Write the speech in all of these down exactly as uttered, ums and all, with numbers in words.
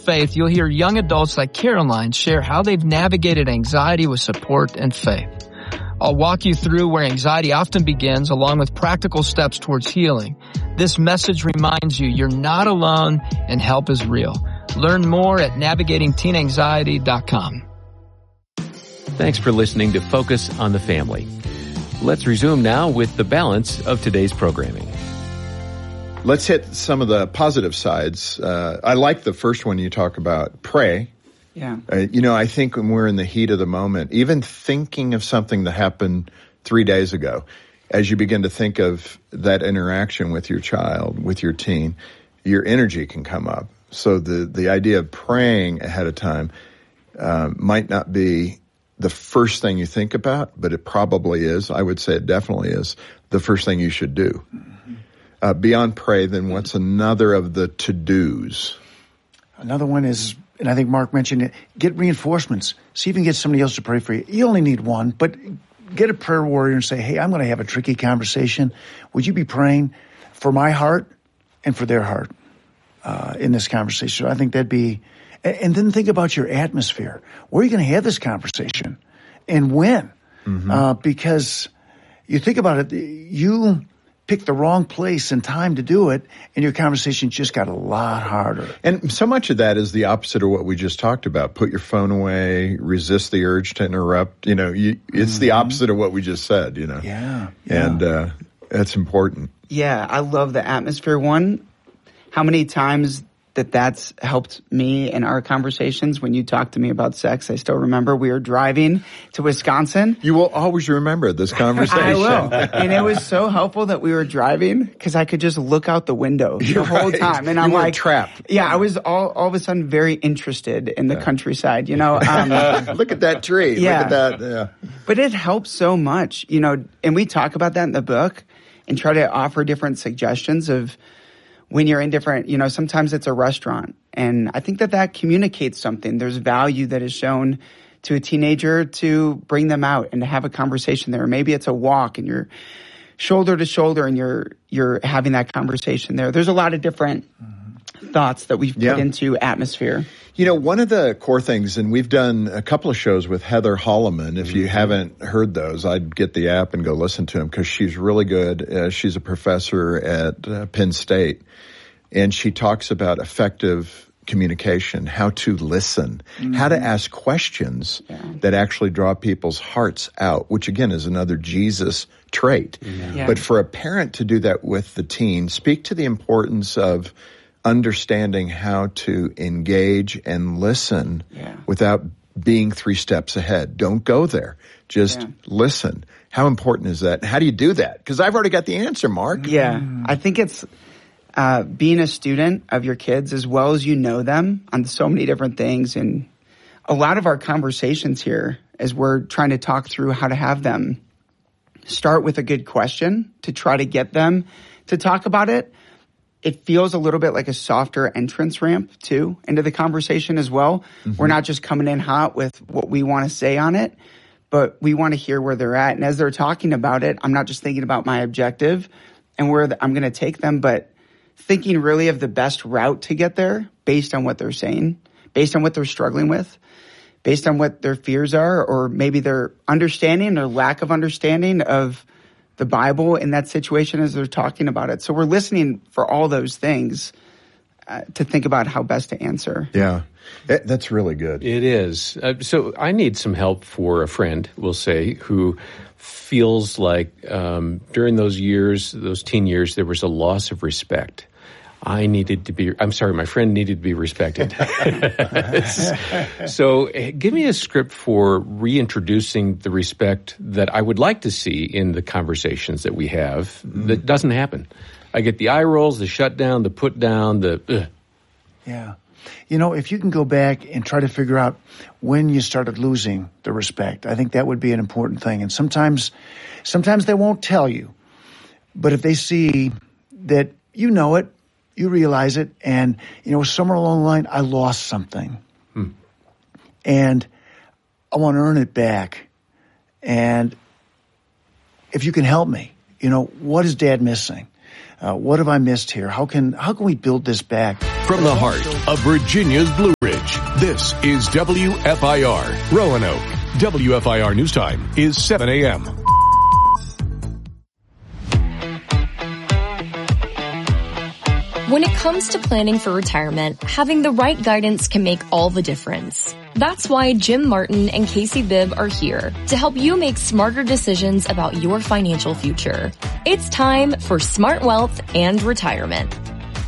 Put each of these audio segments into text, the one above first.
Faith, you'll hear young adults like Caroline share how they've navigated anxiety with support and faith. I'll walk you through where anxiety often begins, along with practical steps towards healing. This message reminds you you're not alone and help is real. Learn more at navigating teen anxiety dot com. Thanks for listening to Focus on the Family. Let's resume now with the balance of today's programming. Let's hit some of the positive sides. Uh, I like the first one you talk about, pray. Yeah. Uh, you know, I think when we're in the heat of the moment, even thinking of something that happened three days ago, as you begin to think of that interaction with your child, with your teen, your energy can come up. So the, the idea of praying ahead of time uh, might not be the first thing you think about, but it probably is. I would say it definitely is the first thing you should do. Mm-hmm. Uh, beyond pray, then what's another of the to-dos? Another one is, and I think Mark mentioned it, get reinforcements. See if you can get somebody else to pray for you. You only need one, but get a prayer warrior and say, hey, I'm going to have a tricky conversation. Would you be praying for my heart and for their heart uh, in this conversation? So I think that'd be... And then think about your atmosphere. Where are you going to have this conversation? And when? Mm-hmm. Uh, because you think about it, you picked the wrong place and time to do it, and your conversation just got a lot harder. And so much of that is the opposite of what we just talked about. Put your phone away, resist the urge to interrupt. You know, you, it's mm-hmm. the opposite of what we just said, you know. Yeah. yeah. And uh, that's important. Yeah, I love the atmosphere one. How many times that that's helped me in our conversations. When you talked to me about sex, I still remember we were driving to Wisconsin. You will always remember this conversation. I will. And it was so helpful that we were driving because I could just look out the window the You're whole right. time. And I'm you like, trapped. Yeah, I was all, all of a sudden very interested in the yeah. countryside, you know. Um, look at that tree. Yeah. Look at that. Yeah. But it helps so much, you know, and we talk about that in the book and try to offer different suggestions of when you're in different, you know, sometimes it's a restaurant. And I think that that communicates something. There's value that is shown to a teenager to bring them out and to have a conversation there. Maybe it's a walk and you're shoulder to shoulder and you're you're having that conversation there. There's a lot of different mm-hmm. thoughts that we've put yeah. into atmosphere. You know, one of the core things, and we've done a couple of shows with Heather Holloman. If mm-hmm. you haven't heard those, I'd get the app and go listen to them because she's really good. Uh, she's a professor at uh, Penn State, and she talks about effective communication, how to listen, mm-hmm. how to ask questions yeah. that actually draw people's hearts out, which again is another Jesus trait. Yeah. Yeah. But for a parent to do that with the teen, speak to the importance of understanding how to engage and listen yeah. without being three steps ahead. Don't go there. Just yeah. listen. How important is that? How do you do that? Because I've already got the answer, Mark. Yeah. I think it's uh, being a student of your kids as well as you know them on so many different things. And a lot of our conversations here as we're trying to talk through how to have them start with a good question to try to get them to talk about it. It feels a little bit like a softer entrance ramp, too, into the conversation as well. Mm-hmm. We're not just coming in hot with what we want to say on it, but we want to hear where they're at. And as they're talking about it, I'm not just thinking about my objective and where the, I'm going to take them, but thinking really of the best route to get there based on what they're saying, based on what they're struggling with, based on what their fears are, or maybe their understanding or lack of understanding of the Bible in that situation as they're talking about it. So we're listening for all those things uh, to think about how best to answer. Yeah, it, that's really good. It is. Uh, so I need some help for a friend, we'll say, who feels like um, during those years, those teen years, there was a loss of respect. I needed to be, I'm sorry, my friend needed to be respected. So give me a script for reintroducing the respect that I would like to see in the conversations that we have mm. that doesn't happen. I get the eye rolls, the shutdown, the put down, the ugh. Yeah. You know, if you can go back and try to figure out when you started losing the respect, I think that would be an important thing. And sometimes, sometimes they won't tell you. But if they see that you know it, you realize it, and, you know, somewhere along the line, I lost something. Hmm. And I want to earn it back. And if you can help me, you know, what is Dad missing? Uh, what have I missed here? How can how can we build this back? From the heart of Virginia's Blue This is W F I R, Roanoke. W F I R News Time is seven a.m. When it comes to planning for retirement, having the right guidance can make all the difference. That's why Jim Martin and Casey Bibb are here to help you make smarter decisions about your financial future. It's time for Smart Wealth and Retirement.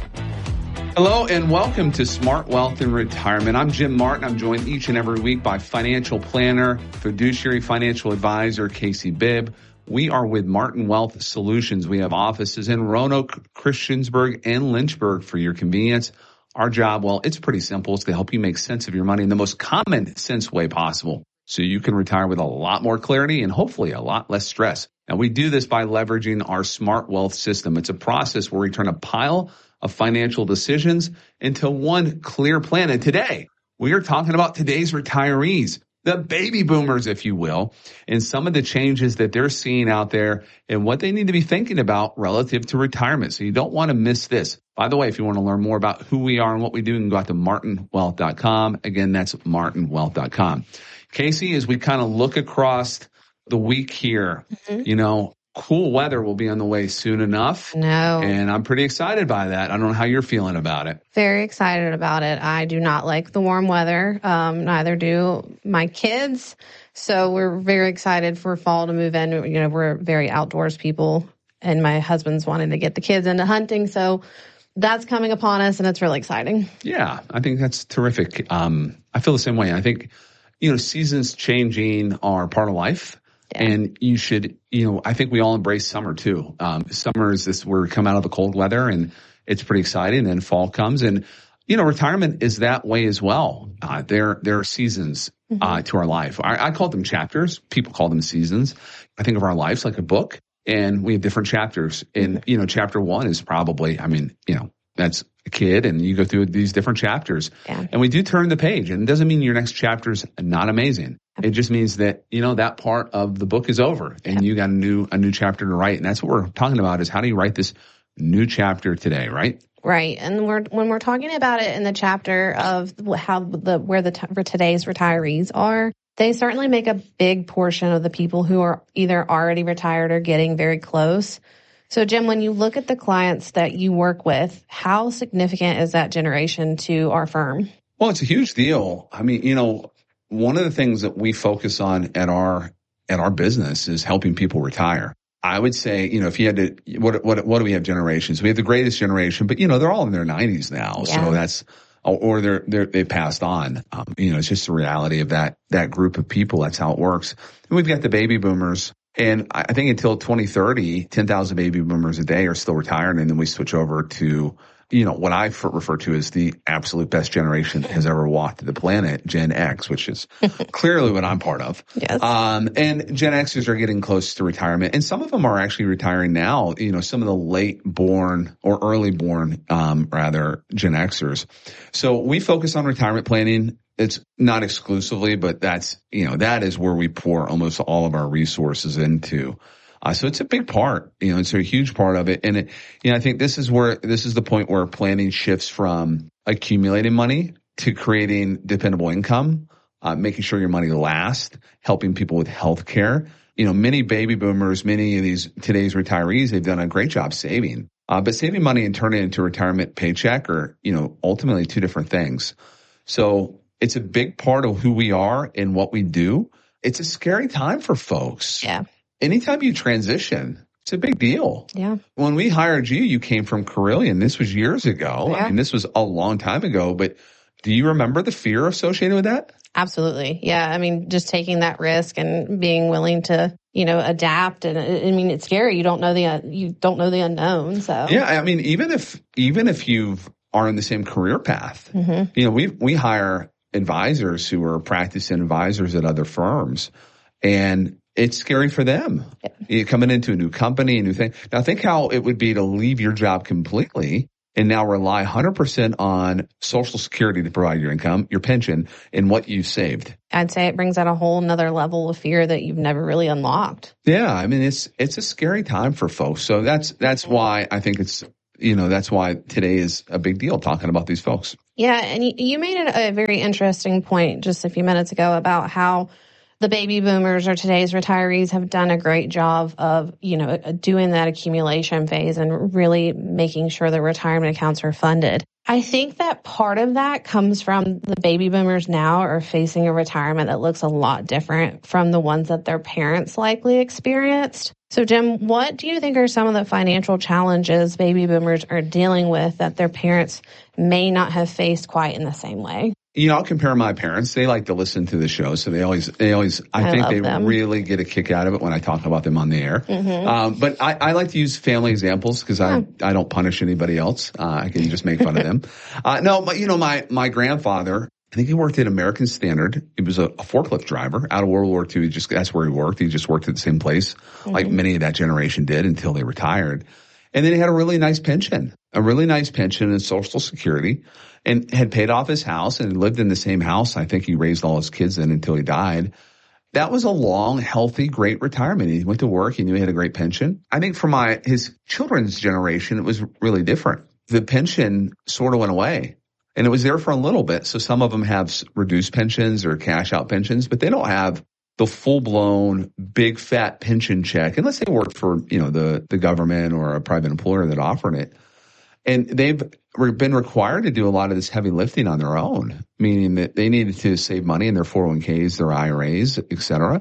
Hello and welcome to Smart Wealth and Retirement. I'm Jim Martin. I'm joined each and every week by financial planner, fiduciary financial advisor, Casey Bibb. We are with Martin Wealth Solutions. We have offices in Roanoke, Christiansburg, and Lynchburg for your convenience. Our job, well, it's pretty simple. It's to help you make sense of your money in the most common sense way possible so you can retire with a lot more clarity and hopefully a lot less stress. And we do this by leveraging our Smart Wealth system. It's a process where we turn a pile of financial decisions into one clear plan. And today, we are talking about today's retirees, the baby boomers, if you will, and some of the changes that they're seeing out there and what they need to be thinking about relative to retirement. So you don't want to miss this. By the way, if you want to learn more about who we are and what we do, you can go out to martin wealth dot com. Again, that's martin wealth dot com. Casey, as we kind of look across the week here, mm-hmm. you know, cool weather will be on the way soon enough. No. And I'm pretty excited by that. I don't know how you're feeling about it. Very excited about it. I do not like the warm weather. Um, neither do my kids. So we're very excited for fall to move in. You know, we're very outdoors people, and my husband's wanting to get the kids into hunting. So that's coming upon us, and it's really exciting. Yeah, I think that's terrific. Um, I feel the same way. I think, you know, seasons changing are part of life. Yeah. And you should, you know, I think we all embrace summer too. Um, summer is this, where we come out of the cold weather and it's pretty exciting. And then fall comes, and, you know, retirement is that way as well. Uh, there, there are seasons, mm-hmm. uh, to our life. I, I call them chapters. People call them seasons. I think of our lives like a book, and we have different chapters. And, mm-hmm. you know, chapter one is probably, I mean, you know, that's a kid, and you go through these different chapters, yeah. and we do turn the page, and it doesn't mean your next chapter's not amazing. It just means that, you know, that part of the book is over, and you got a new, a new chapter to write. And that's what we're talking about, is how do you write this new chapter today, right? Right. And we're, when we're talking about it in the chapter of how the, where the, t- today's retirees are, they certainly make a big portion of the people who are either already retired or getting very close. So, Jim, when you look at the clients that you work with, how significant is that generation to our firm? Well, it's a huge deal. I mean, you know, one of the things that we focus on at our at our business is helping people retire. I would say, you know, if you had to, what what what do we have generations? We have the greatest generation, but you know, they're all in their nineties now, yeah. so that's or they're they're they passed on. Um, you know, it's just the reality of that that group of people. That's how it works. And we've got the baby boomers. And I think until twenty thirty, ten thousand baby boomers a day are still retiring. And then we switch over to, you know, what I refer to as the absolute best generation that has ever walked the planet, Gen X, which is clearly what I'm part of. Yes. Um, and Gen Xers are getting close to retirement. And some of them are actually retiring now. You know, some of the late born or early born, um, rather, Gen Xers. So we focus on retirement planning. It's not exclusively, but that's, you know, that is where we pour almost all of our resources into. Uh, so it's a big part, you know, it's a huge part of it. And it, you know, I think this is where, this is the point where planning shifts from accumulating money to creating dependable income, uh, making sure your money lasts, helping people with health care. You know, many baby boomers, many of these today's retirees, they've done a great job saving. Uh, but saving money and turning it into a retirement paycheck are, you know, ultimately two different things. So it's a big part of who we are and what we do. It's a scary time for folks. Yeah. Anytime you transition, it's a big deal. Yeah. When we hired you, you came from Carillion. This was years ago. Yeah. I mean, this was a long time ago, but do you remember the fear associated with that? Absolutely. Yeah. I mean, just taking that risk and being willing to, you know, adapt. And I mean, it's scary. You don't know the, you don't know the unknown. So yeah. I mean, even if, even if you are in the same career path, mm-hmm. you know, we, we hire advisors who are practicing advisors at other firms, and it's scary for them. Yeah. You're coming into a new company, a new thing. Now think how it would be to leave your job completely and now rely one hundred percent on Social Security to provide your income, your pension, and what you saved. I'd say it brings out a whole nother level of fear that you've never really unlocked. Yeah. I mean, it's, it's a scary time for folks. So that's, that's why I think it's, you know, that's why today is a big deal talking about these folks. Yeah, and you made a very interesting point just a few minutes ago about how the baby boomers or today's retirees have done a great job of, you know, doing that accumulation phase and really making sure the retirement accounts are funded. I think that part of that comes from the baby boomers now are facing a retirement that looks a lot different from the ones that their parents likely experienced. So, Jim, what do you think are some of the financial challenges baby boomers are dealing with that their parents may not have faced quite in the same way? You know, I'll compare my parents. They like to listen to the show, so they always, they always, I, I think they them. really get a kick out of it when I talk about them on the air. Mm-hmm. Um, but I, I like to use family examples because I, oh. I don't punish anybody else. Uh, I can just make fun of them. Uh, no, but you know, my, my grandfather, I think he worked at American Standard. He was a, a forklift driver out of World War Two. He just, that's where he worked. He just worked at the same place mm-hmm. like many of that generation did until they retired. And then he had a really nice pension, a really nice pension in Social Security, and had paid off his house and lived in the same house. I think he raised all his kids in until he died. That was a long, healthy, great retirement. He went to work. He knew he had a great pension. I think for my, his children's generation, it was really different. The pension sort of went away, and it was there for a little bit. So some of them have reduced pensions or cash out pensions, but they don't have the full-blown big fat pension check unless they work for, you know, the, the government or a private employer that offered it. And they've been required to do a lot of this heavy lifting on their own, meaning that they needed to save money in their four oh one k's, their I R As, et cetera.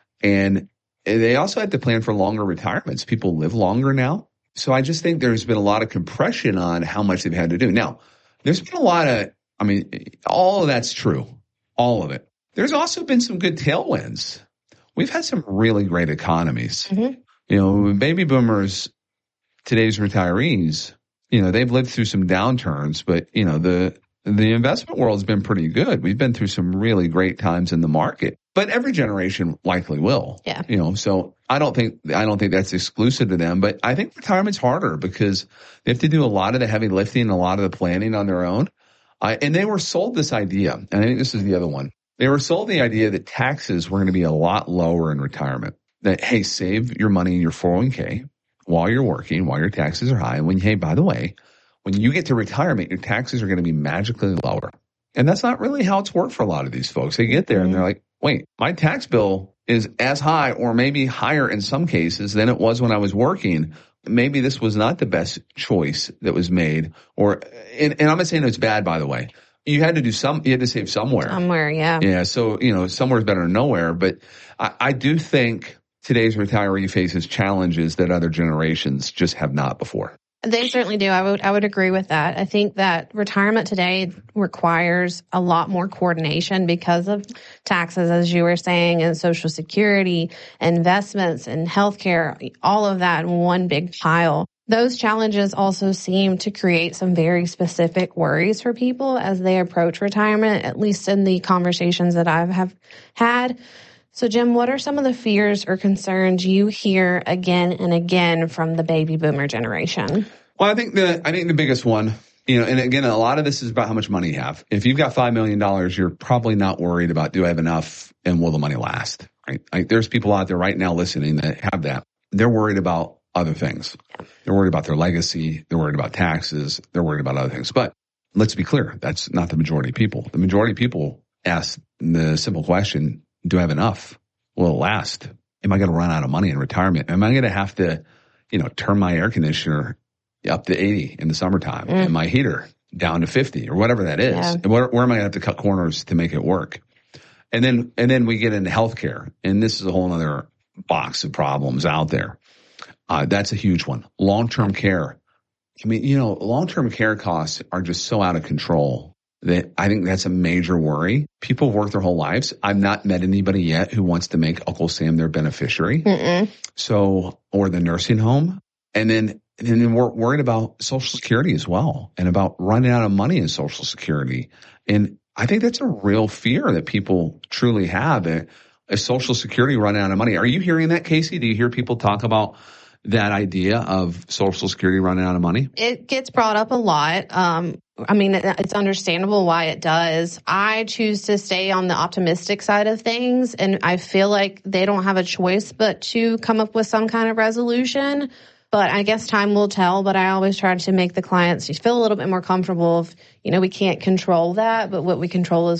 And they also had to plan for longer retirements. People live longer now. So I just think there's been a lot of compression on how much they've had to do. Now, there's been a lot of, I mean, all of that's true. All of it. There's also been some good tailwinds. We've had some really great economies. Mm-hmm. You know, baby boomers, today's retirees, you know, they've lived through some downturns, but, you know, the the investment world's been pretty good. We've been through some really great times in the market, but every generation likely will. Yeah. You know, so I don't think, I don't think that's exclusive to them, but I think retirement's harder because they have to do a lot of the heavy lifting, a lot of the planning on their own. Uh, and they were sold this idea, and I think this is the other one. They were sold the idea that taxes were going to be a lot lower in retirement. That, hey, save your money in your four oh one k while you're working, while your taxes are high. And when, hey, by the way, when you get to retirement, your taxes are going to be magically lower. And that's not really how it's worked for a lot of these folks. They get there mm-hmm. and they're like, wait, my tax bill is as high or maybe higher in some cases than it was when I was working. Maybe this was not the best choice that was made. Or, and, and I'm not saying it's bad, by the way. You had to do some, you had to save somewhere. Somewhere, yeah. Yeah. So, you know, somewhere is better than nowhere. But I, I do think today's retiree faces challenges that other generations just have not before. They certainly do. I would, I would agree with that. I think that retirement today requires a lot more coordination because of taxes, as you were saying, and Social Security, investments, and healthcare, all of that in one big pile. Those challenges also seem to create some very specific worries for people as they approach retirement, at least in the conversations that I have had. So, Jim, what are some of the fears or concerns you hear again and again from the baby boomer generation? Well, I think the I think the biggest one, you know, and again, a lot of this is about how much money you have. If you've got five million dollars, you're probably not worried about, do I have enough and will the money last? Right? Like, there's people out there right now listening that have that. They're worried about other things. Yeah. They're worried about their legacy. They're worried about taxes. They're worried about other things. But let's be clear. That's not the majority of people. The majority of people ask the simple question, do I have enough? Will it last? Am I going to run out of money in retirement? Am I going to have to, you know, turn my air conditioner up to eighty in the summertime mm. and my heater down to fifty or whatever that is? Yeah. And where, where am I going to have to cut corners to make it work? And then, and then we get into healthcare, and this is a whole other box of problems out there. Uh, that's a huge one. Long-term care. I mean, you know, long-term care costs are just so out of control that I think that's a major worry. People work their whole lives. I've not met anybody yet who wants to make Uncle Sam their beneficiary. Mm-mm. So, or the nursing home. And then, and then we're worried about Social Security as well, and about running out of money in Social Security. And I think that's a real fear that people truly have. Is Social Security running out of money? Are you hearing that, Casey? Do you hear people talk about that idea of Social Security running out of money? It gets brought up a lot. Um, I mean, it's understandable why it does. I choose to stay on the optimistic side of things, and I feel like they don't have a choice but to come up with some kind of resolution. But I guess time will tell. But I always try to make the clients feel a little bit more comfortable. If, you know, we can't control that, but what we control is